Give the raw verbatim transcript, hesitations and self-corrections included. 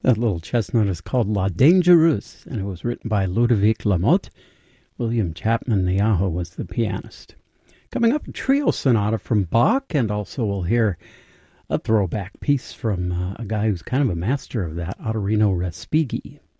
That little chestnut is called La Dangereuse, and it was written by Ludovic Lamotte. William Chapman Niaho was the pianist. Coming up, a trio sonata from Bach, and also we'll hear a throwback piece from uh, a guy who's kind of a master of that, Ottorino Respighi.